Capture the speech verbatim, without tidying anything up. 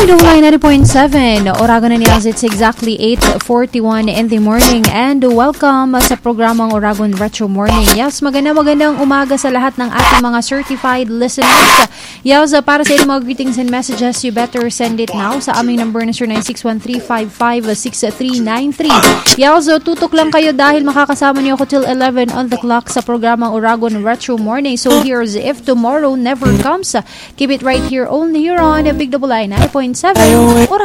Big Double I ninety point seven, Oragon and Yaz, it's exactly eight forty-one in the morning and welcome sa programang Oragon Retro Morning. Yes, maganda magandang umaga sa lahat ng ating mga certified listeners. Yes, para sa inyong mga greetings and messages, you better send it now sa aming number na nine six one three five five six three nine three. Yes, tutok lang kayo dahil makakasama niyo ako till eleven on the clock sa programang Oragon Retro Morning. So here's If Tomorrow Never Comes. Keep it right here only here on Big Double I ninety point seven. Oragon